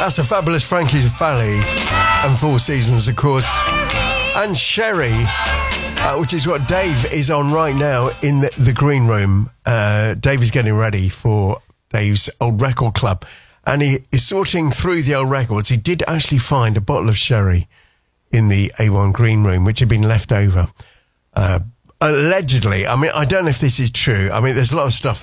That's a fabulous Frankie Valli and Four Seasons, of course. And Sherry, which is what Dave is on right now in the green room. Dave is getting ready for Dave's old record club. And he is sorting through the old records. He did actually find a bottle of sherry in the A1 green room, which had been left over. Allegedly, I mean, I don't know if this is true. I mean, there's a lot of stuff